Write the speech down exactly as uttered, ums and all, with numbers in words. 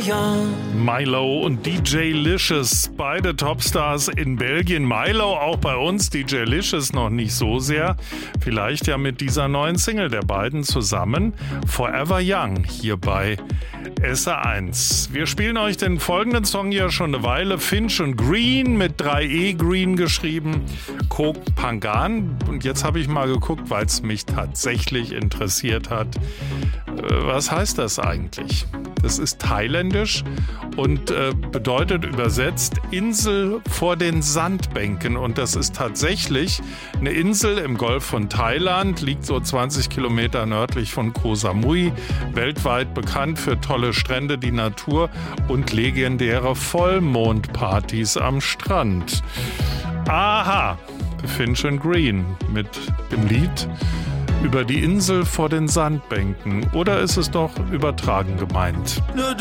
young. Milo und D J Licious, beide Topstars in Belgien. Milo auch bei uns, D J Licious noch nicht so sehr. Vielleicht ja mit dieser neuen Single der beiden zusammen. Forever Young hier bei S R eins. Wir spielen euch den folgenden Song ja schon eine Weile. Finch und Green mit drei E Green geschrieben. Koh Phangan. Und jetzt habe ich mal geguckt, weil es mich tatsächlich interessiert hat. Was heißt das eigentlich? Das ist thailändisch und äh, bedeutet übersetzt Insel vor den Sandbänken. Und das ist tatsächlich eine Insel im Golf von Thailand, liegt so zwanzig Kilometer nördlich von Koh Samui, weltweit bekannt für tolle Strände, die Natur und legendäre Vollmondpartys am Strand. Aha, Finch and Green mit dem Lied über die Insel vor den Sandbänken. Oder ist es doch übertragen gemeint? Le